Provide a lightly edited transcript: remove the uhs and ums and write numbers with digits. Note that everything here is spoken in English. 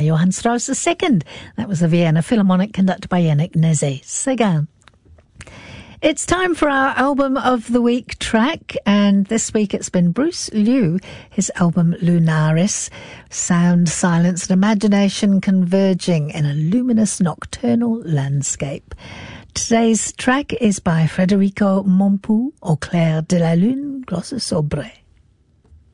Johann Strauss II. That was the Vienna Philharmonic conducted by Yannick Nézet-Séguin. It's time for our Album of the Week track, and this week it's been Bruce Liu, his album Lunaris, sound, silence and imagination converging in a luminous nocturnal landscape. Today's track is by Federico Mompou, Au clair de la lune, Glosse sobre.